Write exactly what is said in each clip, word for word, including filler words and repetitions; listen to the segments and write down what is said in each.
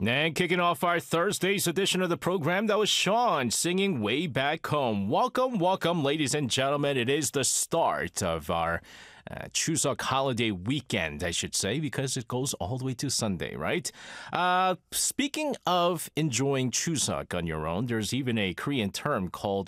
And kicking off our Thursday's edition of the program, that was Sean singing Way Back Home. Welcome, welcome, ladies and gentlemen. It is the start of our uh, Chuseok holiday weekend, I should say, because it goes all the way to Sunday, right? Uh, speaking of enjoying Chuseok on your own, there's even a Korean term called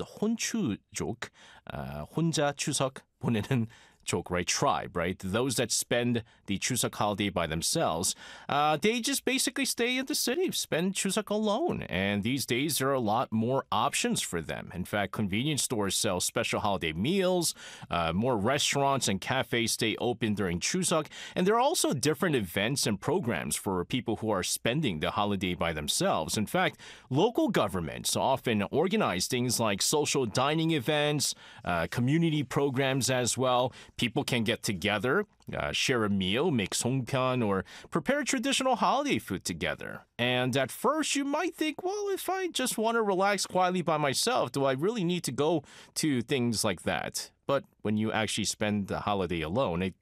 혼추족, uh, 혼자 추석 보내는 족, right? Tribe, right? Those that spend the Chuseok holiday by themselves, uh, they just basically stay in the city, spend Chuseok alone. And these days, there are a lot more options for them. In fact, convenience stores sell special holiday meals. Uh, more restaurants and cafes stay open during Chuseok. And there are also different events and programs for people who are spending the holiday by themselves. In fact, local governments often organize things like social dining events, uh, community programs as well. People can get together, uh, share a meal, make songpyeon, or prepare traditional holiday food together. And at first, you might think, well, if I just want to relax quietly by myself, do I really need to go to things like that? But when you actually spend the holiday alone, it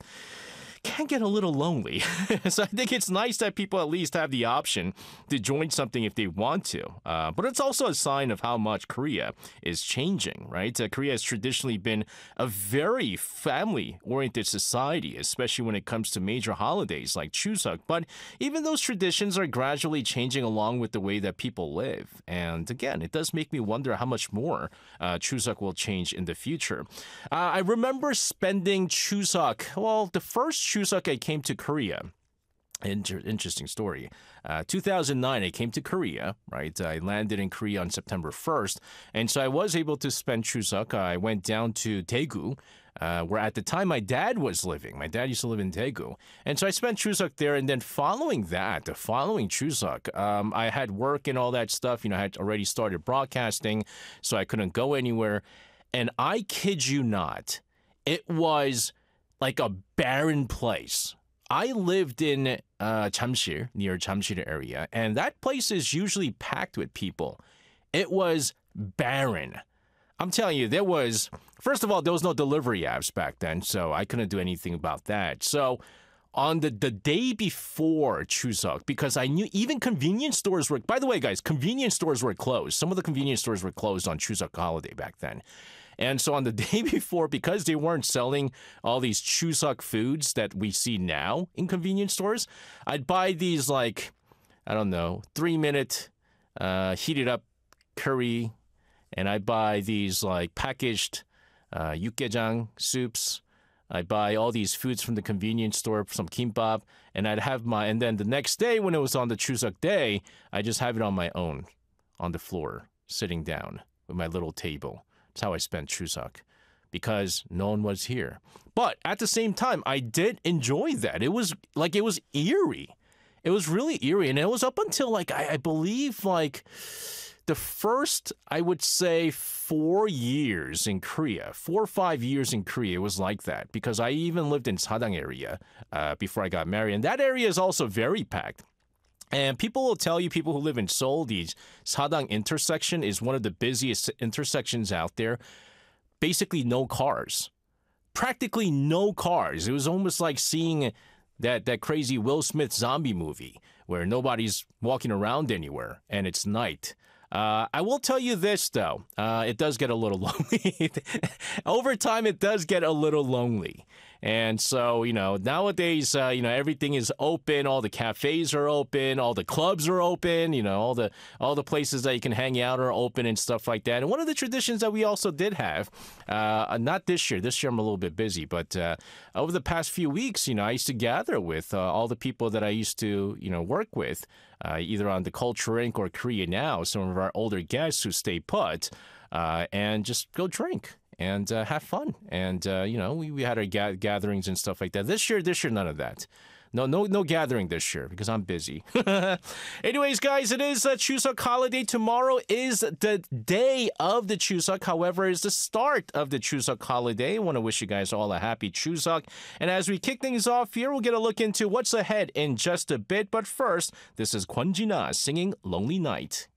can get a little lonely. So I think it's nice that people at least have the option to join something if they want to. Uh, but it's also a sign of how much Korea is changing, right? Uh, Korea has traditionally been a very family-oriented society, especially when it comes to major holidays like Chuseok. But even those traditions are gradually changing along with the way that people live. And again, it does make me wonder how much more uh, Chuseok will change in the future. Uh, I remember spending Chuseok, well, the first Chuseok I came to Korea. Inter- interesting story. Uh, two thousand nine, I came to Korea, right? I landed in Korea on September first. And so I was able to spend Chuseok. I went down to Daegu, uh, where at the time my dad was living. My dad used to live in Daegu. And so I spent Chuseok there. And then following that, the following Chuseok, um, I had work and all that stuff. You know, I had already started broadcasting, so I couldn't go anywhere. And I kid you not, it was like a barren place. I lived in uh, Jamsil, near Jamsil area, and that place is usually packed with people. It was barren. I'm telling you, there was, first of all, there was no delivery apps back then, so I couldn't do anything about that. So on the, the day before Chuseok, because I knew even convenience stores were, by the way, guys, convenience stores were closed. Some of the convenience stores were closed on Chuseok holiday back then. And so on the day before, because they weren't selling all these Chuseok foods that we see now in convenience stores, I'd buy these like, I don't know, three-minute uh, heated up curry, and I'd buy these like packaged uh, yukgaejang soups. I'd buy all these foods from the convenience store, some kimbap, and I'd have my, and then the next day when it was on the Chuseok day, I just have it on my own, on the floor, sitting down with my little table. That's how I spent Chuseok, because no one was here. But at the same time, I did enjoy that. It was like, it was eerie. It was really eerie. And it was up until like, I, I believe like the first, I would say four years in Korea, four or five years in Korea, it was like that. Because I even lived in Sadang area uh, before I got married. And that area is also very packed. And people will tell you, people who live in Seoul, the Sadang intersection is one of the busiest intersections out there. Basically no cars. Practically no cars. It was almost like seeing that, that crazy Will Smith zombie movie where nobody's walking around anywhere and it's night. Uh, I will tell you this, though. Uh, it does get a little lonely. Over time, it does get a little lonely. And so, you know, nowadays, uh, you know, everything is open. All the cafes are open. All the clubs are open. You know, all the all the places that you can hang out are open and stuff like that. And one of the traditions that we also did have, uh, not this year. This year I'm a little bit busy. But uh, over the past few weeks, you know, I used to gather with uh, all the people that I used to, you know, work with, uh, either on the Culture Incorporated or Korea Now, some of our older guests who stay put, uh, and just go drink and uh, have fun. And, uh, you know, we, we had our ga- gatherings and stuff like that. This year, this year, none of that. No, no, no gathering this year because I'm busy. Anyways, guys, it is a Chuseok holiday. Tomorrow is the day of the Chuseok. However, it's the start of the Chuseok holiday. I want to wish you guys all a happy Chuseok. And as we kick things off here, we'll get a look into what's ahead in just a bit. But first, this is Kwon Jina singing Lonely Night.